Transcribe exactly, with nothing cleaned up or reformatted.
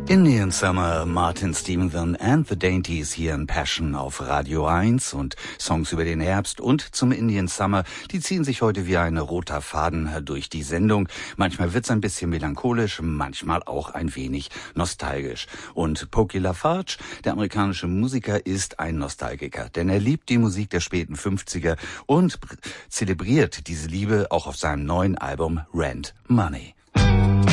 Indian Summer, Martin Stevenson and the Dainties hier in Passion auf Radio eins und Songs über den Herbst und zum Indian Summer, die ziehen sich heute wie ein roter Faden durch die Sendung. Manchmal wird's ein bisschen melancholisch, manchmal auch ein wenig nostalgisch. Und Pokey LaFarge, der amerikanische Musiker, ist ein Nostalgiker, denn er liebt die Musik der späten fünfziger und zelebriert diese Liebe auch auf seinem neuen Album Rent Money.